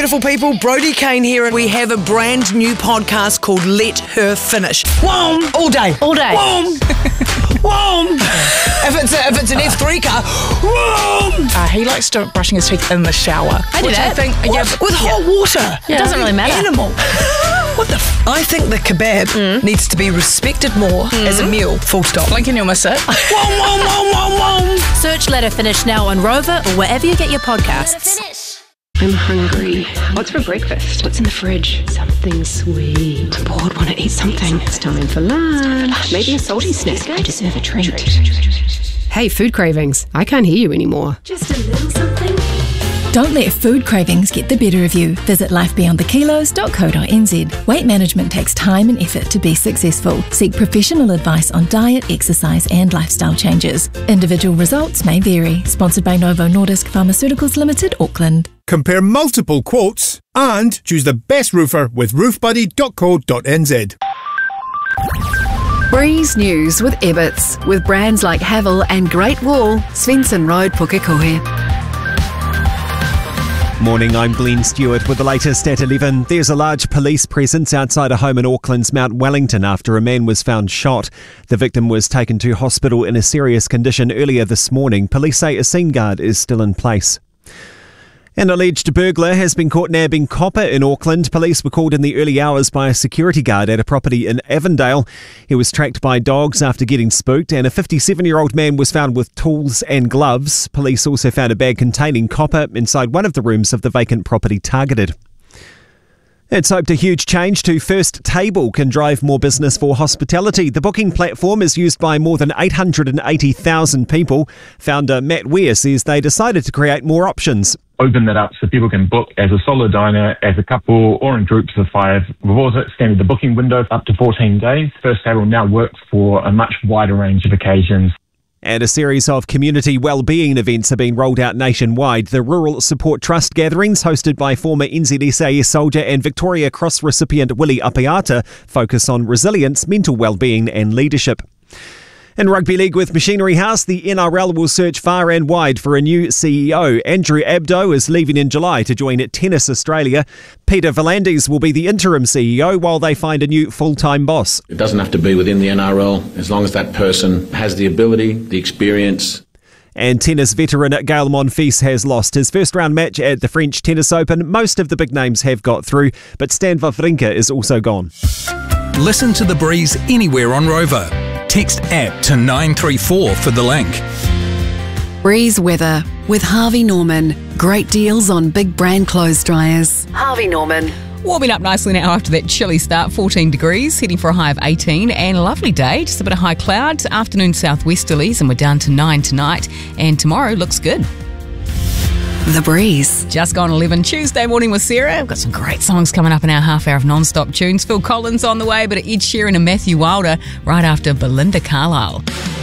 beautiful people. Brodie Kane here, and we have a brand new podcast called Let Her Finish. Whoom! All day. All day. Whoom! Whoom! If it's an F3 car, whoom! He likes to brushing his teeth in the shower. I do that. I think, With hot water. It doesn't really matter. Animal. What the I think the kebab needs to be respected more as a meal, full stop. Blink and you'll miss it. Whoom, whoom, whoom, whoom, whoom. Search Let Her Finish now on Rover or wherever you get your podcasts. I'm hungry. What's for breakfast? What's in the fridge? Something sweet. I'm bored, want to eat something. It's time for lunch. Maybe a salty snack. I deserve a treat. Hey, food cravings. I can't hear you anymore. Just a little something. Don't let food cravings get the better of you. Visit lifebeyondthekilos.co.nz. Weight management takes time and effort to be successful. Seek professional advice on diet, exercise and lifestyle changes. Individual results may vary. Sponsored by Novo Nordisk Pharmaceuticals Limited, Auckland. Compare multiple quotes and choose the best roofer with roofbuddy.co.nz. Breeze News with Ebbets, with brands like Havel and Great Wall, Svensson Road, Pukekohe. Morning, I'm Glenn Stewart with the latest at 11. There's a large police presence outside a home in Auckland's Mount Wellington after a man was found shot. The victim was taken to hospital in a serious condition earlier this morning. Police say a scene guard is still in place. An alleged burglar has been caught nabbing copper in Auckland. Police were called in the early hours by a security guard at a property in Avondale. He was tracked by dogs after getting spooked, and a 57-year-old man was found with tools and gloves. Police also found a bag containing copper inside one of the rooms of the vacant property targeted. It's hoped a huge change to First Table can drive more business for hospitality. The booking platform is used by more than 880,000 people. Founder Matt Weir says they decided to create more options. Open that up so people can book as a solo diner, as a couple, or in groups of 5. We've also extended the booking window up to 14 days. First Table now works for a much wider range of occasions. And a series of community wellbeing events are being rolled out nationwide. The Rural Support Trust gatherings, hosted by former NZSAS soldier and Victoria Cross recipient Willie Apiata, focus on resilience, mental wellbeing and leadership. In Rugby League with Machinery House, the NRL will search far and wide for a new CEO. Andrew Abdo is leaving in July to join Tennis Australia. Peter V'landys will be the interim CEO while they find a new full-time boss. It doesn't have to be within the NRL as long as that person has the ability, the experience. And tennis veteran Gael Monfils has lost his first-round match at the French Tennis Open. Most of the big names have got through, but Stan Wawrinka is also gone. Listen to The Breeze anywhere on Rover. Text app to 934 for the link. Breeze weather with Harvey Norman. Great deals on big brand clothes dryers. Harvey Norman. Warming up nicely now after that chilly start, 14 degrees, heading for a high of 18, and a lovely day, just a bit of high clouds, afternoon southwesterlies, and we're down to 9 tonight, and tomorrow looks good. The Breeze. Just gone 11, Tuesday morning with Sarah. We've got some great songs coming up in our half hour of non-stop tunes. Phil Collins on the way, but Ed Sheeran and Matthew Wilder right after Belinda Carlisle.